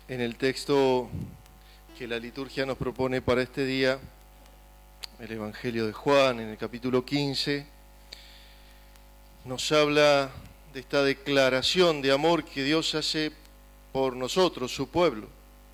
En el texto que la liturgia nos propone para este día, el Evangelio de Juan, en el capítulo 15, nos habla de esta declaración de amor que Dios hace por nosotros, su pueblo.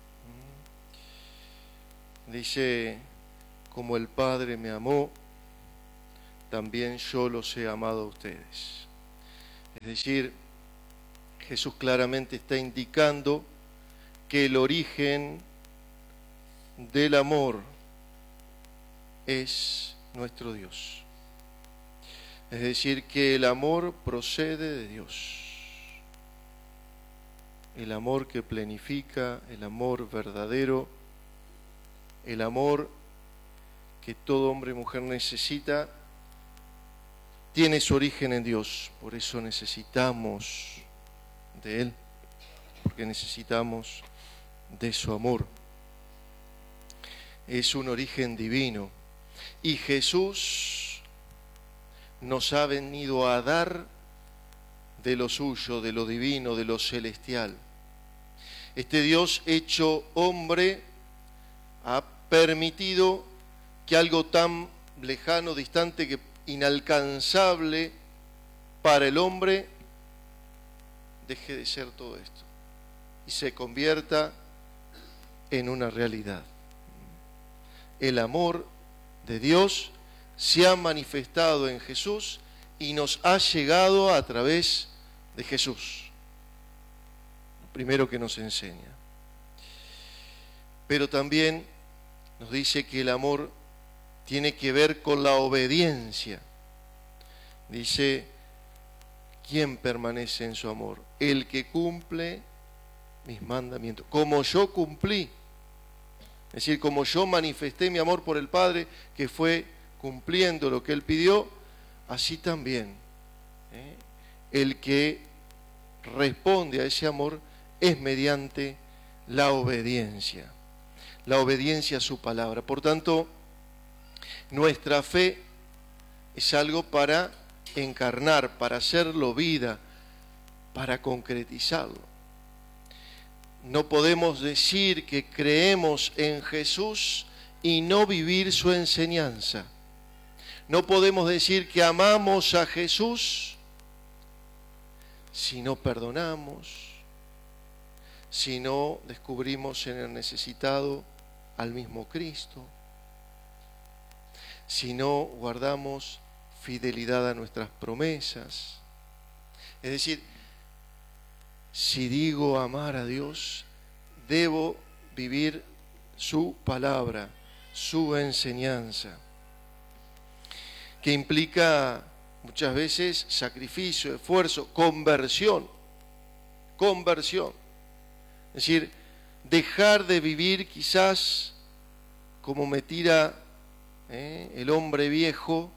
Dice, como el Padre me amó, también yo los he amado a ustedes. Es decir, Jesús claramente está indicando que el origen del amor es nuestro Dios. Es decir, que el amor procede de Dios. El amor que planifica, el amor verdadero, el amor que todo hombre y mujer necesita, tiene su origen en Dios. Por eso necesitamos de Él, porque necesitamos de su amor. Es un origen divino. Y Jesús nos ha venido a dar de lo suyo, de lo divino, de lo celestial. Este Dios hecho hombre ha permitido que algo tan lejano, distante, que inalcanzable para el hombre, deje de ser todo esto y se convierta en una realidad. El amor de Dios se ha manifestado en Jesús y nos ha llegado a través de Jesús. Lo primero que nos enseña. Pero también nos dice que el amor tiene que ver con la obediencia. Dice, ¿quién permanece en su amor? El que cumple mis mandamientos. Como yo cumplí. Es decir, como yo manifesté mi amor por el Padre, que fue cumpliendo lo que Él pidió, así también el que responde a ese amor es mediante la obediencia a su palabra. Por tanto, nuestra fe es algo para encarnar, para hacerlo vida, para concretizarlo. No podemos decir que creemos en Jesús y no vivir su enseñanza. No podemos decir que amamos a Jesús si no perdonamos, si no descubrimos en el necesitado al mismo Cristo, si no guardamos fidelidad a nuestras promesas. Es decir, si digo amar a Dios, debo vivir su palabra, su enseñanza, que implica muchas veces sacrificio, esfuerzo, conversión. Es decir, dejar de vivir quizás como me tira el hombre viejo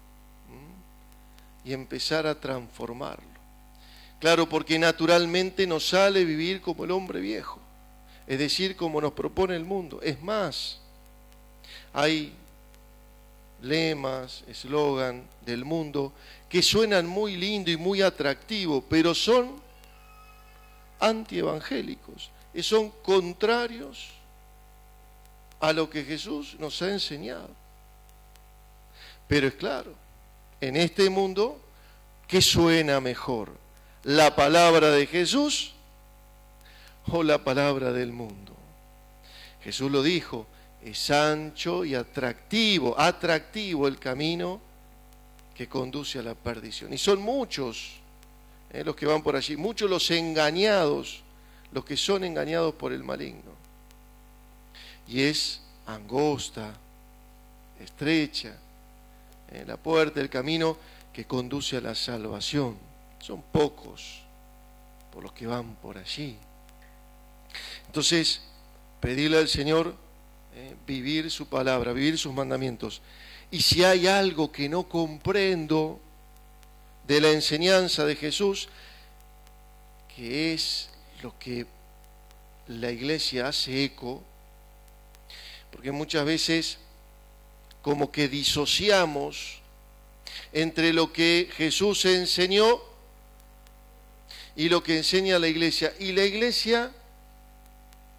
y empezar a transformarlo. Claro, porque naturalmente nos sale vivir como el hombre viejo, es decir, como nos propone el mundo. Es más, hay lemas, eslogan del mundo que suenan muy lindo y muy atractivo, pero son antievangélicos, son contrarios a lo que Jesús nos ha enseñado. Pero es claro, en este mundo, ¿qué suena mejor? ¿La palabra de Jesús o la palabra del mundo? Jesús lo dijo, es ancho y atractivo el camino que conduce a la perdición. Y son muchos los que van por allí, muchos los engañados, los que son engañados por el maligno. Y es angosta, estrecha, la puerta, el camino que conduce a la salvación. Son pocos por los que van por allí. Entonces, pedirle al Señor vivir su palabra, vivir sus mandamientos. Y si hay algo que no comprendo de la enseñanza de Jesús, que es lo que la Iglesia hace eco, porque muchas veces como que disociamos entre lo que Jesús enseñó y lo que enseña la Iglesia. Y la Iglesia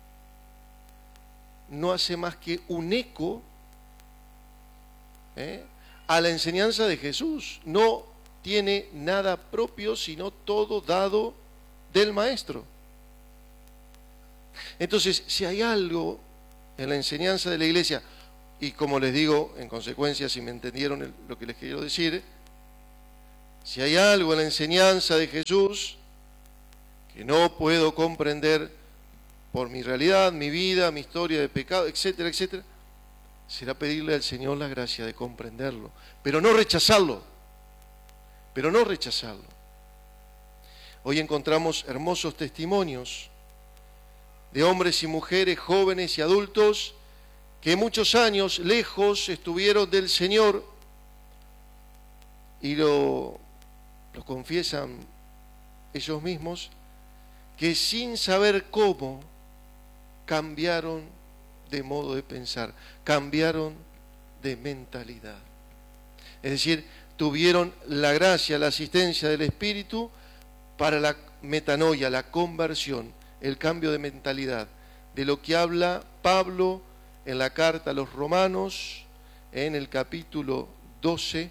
no hace más que un eco a la enseñanza de Jesús. No tiene nada propio, sino todo dado del Maestro. Entonces, si hay algo en la enseñanza de la Iglesia, y como les digo, en consecuencia, si me entendieron lo que les quiero decir, si hay algo en la enseñanza de Jesús que no puedo comprender por mi realidad, mi vida, mi historia de pecado, etcétera, etcétera, será pedirle al Señor la gracia de comprenderlo, pero no rechazarlo, Hoy encontramos hermosos testimonios de hombres y mujeres, jóvenes y adultos, que muchos años lejos estuvieron del Señor y lo confiesan ellos mismos, que sin saber cómo cambiaron de modo de pensar, cambiaron de mentalidad. Es decir, tuvieron la gracia, la asistencia del Espíritu para la metanoia, la conversión, el cambio de mentalidad, de lo que habla Pablo en la carta a los Romanos, en el capítulo 12,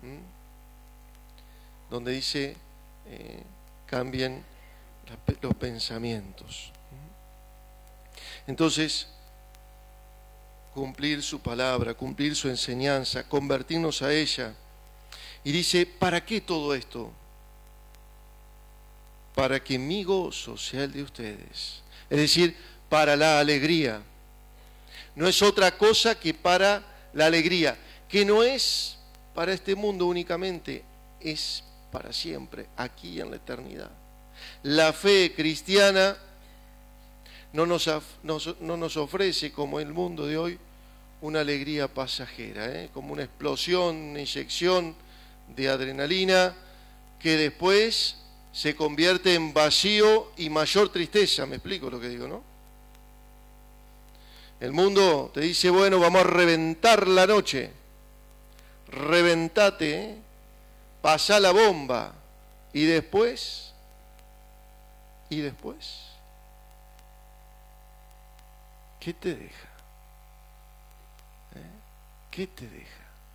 donde dice, cambien los pensamientos. Entonces, cumplir su palabra, cumplir su enseñanza, convertirnos a ella. Y dice, ¿para qué todo esto? Para que mi gozo sea el de ustedes. Es decir, para la alegría. No es otra cosa que para la alegría, que no es para este mundo únicamente, es para siempre, aquí en la eternidad. La fe cristiana no nos ofrece, como el mundo de hoy, una alegría pasajera, como una explosión, una inyección de adrenalina que después se convierte en vacío y mayor tristeza. ¿Me explico lo que digo, no? El mundo te dice, bueno, vamos a reventar la noche, reventate, pasá la bomba, y después, ¿qué te deja? ¿Qué te deja?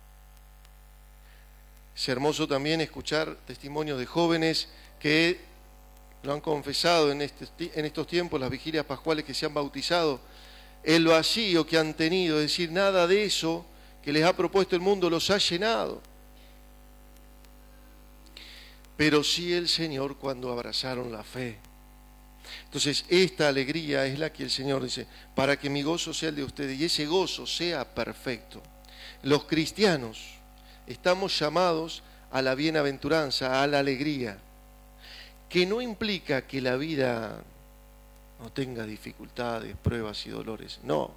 Es hermoso también escuchar testimonios de jóvenes que lo han confesado en estos tiempos, las vigilias pascuales, que se han bautizado, el vacío que han tenido, es decir, nada de eso que les ha propuesto el mundo los ha llenado. Pero sí el Señor cuando abrazaron la fe. Entonces, esta alegría es la que el Señor dice, para que mi gozo sea el de ustedes y ese gozo sea perfecto. Los cristianos estamos llamados a la bienaventuranza, a la alegría, que no implica que la vida no tenga dificultades, pruebas y dolores. No.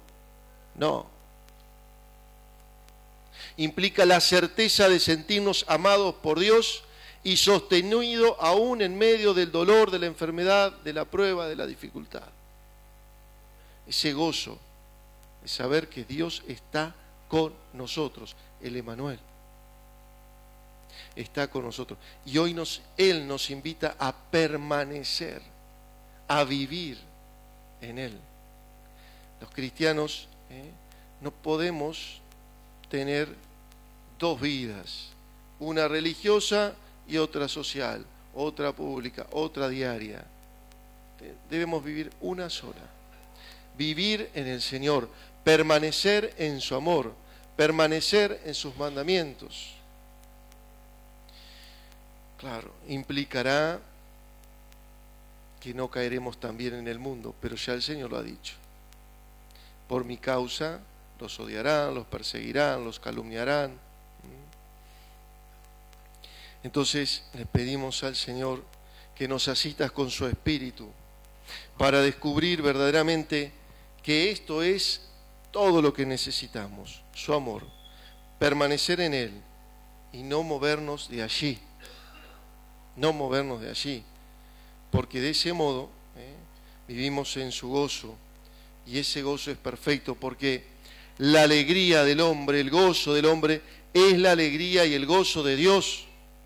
Implica la certeza de sentirnos amados por Dios y sostenido aún en medio del dolor, de la enfermedad, de la prueba, de la dificultad. Ese gozo de saber que Dios está con nosotros, el Emmanuel está con nosotros. Y hoy Él nos invita a permanecer, a vivir en Él. Los cristianos no podemos tener dos vidas, una religiosa y otra social, otra pública, otra diaria. Debemos vivir una sola. Vivir en el Señor, permanecer en su amor, permanecer en sus mandamientos. Claro, implicará que no caeremos también en el mundo, pero ya el Señor lo ha dicho. Por mi causa los odiarán, los perseguirán, los calumniarán. Entonces les pedimos al Señor que nos asistas con su Espíritu para descubrir verdaderamente que esto es todo lo que necesitamos, su amor, permanecer en Él y no movernos de allí, porque de ese modo vivimos en su gozo y ese gozo es perfecto porque la alegría del hombre, el gozo del hombre es la alegría y el gozo de Dios.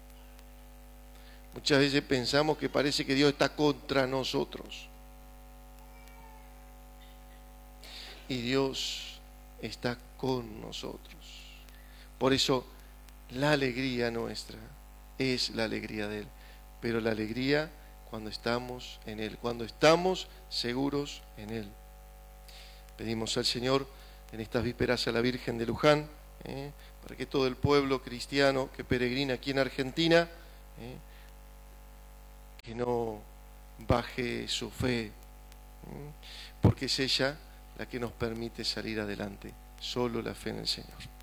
Muchas veces pensamos que parece que Dios está contra nosotros. y Dios está con nosotros. Por eso la alegría nuestra es la alegría de Él, pero la alegría cuando estamos en Él, cuando estamos seguros en Él. Pedimos al Señor en estas vísperas a la Virgen de Luján, para que todo el pueblo cristiano que peregrina aquí en Argentina, que no baje su fe, porque es ella la que nos permite salir adelante, solo la fe en el Señor.